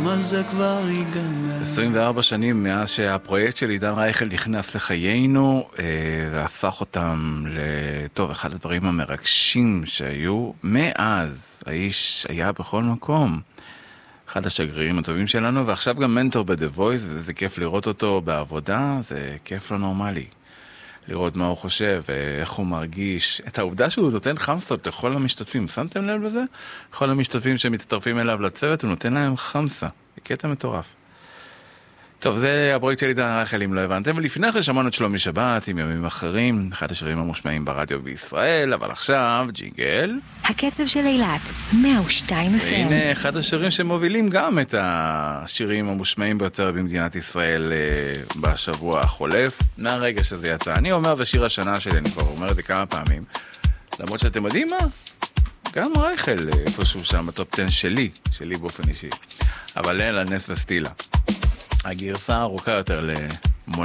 למה זה כבר ייגמר. 24 שנים מאז שהפרויקט של עידן רייכל נכנס לחיינו והפך אותם לטוב, אחד הדברים המרגשים שהיו מאז. האיש היה בכל מקום, אחד השגרירים הטובים שלנו, ועכשיו גם מנטור ב-The Voice, וזה כיף לראות אותו בעבודה, זה כיף לא נורמלי. לראות מה הוא חושב, איך הוא מרגיש, את העובדה שהוא נותן חמסות לכל המשתתפים. שמתם לב לזה? כל המשתתפים שמצטרפים אליו לצוות, הוא נותן להם חמסה. זה קטע מטורף. טוב, זה הפרויקט של עידן רייכל, אם לא הבנתם. ולפני אחרי שמענו את שלומי שבת עם ימים אחרים, אחד השירים המושמעים ברדיו בישראל, אבל עכשיו ג'ינגל. הקצב של אילת, 102 FM. והנה אחד השירים שמובילים גם את השירים המושמעים ביותר במדינת ישראל בשבוע החולף, מהרגע שזה יצא. אני אומר, זה שיר השנה שלי, אני כבר אומר את זה כמה פעמים. למרות שאתם יודעים מה? גם רייכל איפשהו שם, הטופ 10 שלי באופן אישי. אבל לילה, נס וסטילה. הגרסה ארוכה יותר